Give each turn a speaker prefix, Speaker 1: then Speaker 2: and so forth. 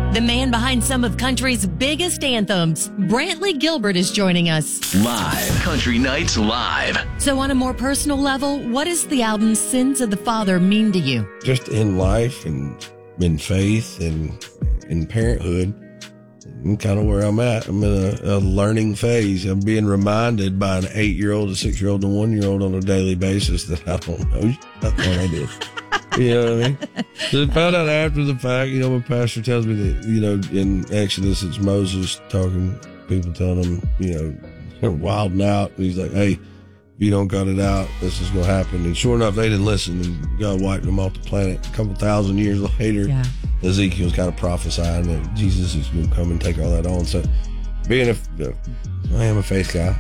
Speaker 1: The man behind some of country's biggest anthems, Brantley Gilbert, is joining us.
Speaker 2: Live. Country Nights Live.
Speaker 1: So on a more personal level, what does the album Sins of the Father mean to you?
Speaker 3: Just in life and in faith and in parenthood, and kind of where I'm at. I'm in a learning phase. I'm being reminded by an 8-year-old, a 6-year-old, and a 1-year-old on a daily basis that I don't know. That's what I did. You know what I mean? So I found out after the fact, when pastor tells me that, in Exodus, it's Moses talking, people telling him, they're wilding out. And he's like, hey, if you don't cut it out, this is going to happen. And sure enough, they didn't listen, and God wiped them off the planet. A couple thousand years later, Ezekiel's kind of prophesying that Jesus is going to come and take all that on. So I am a faith guy.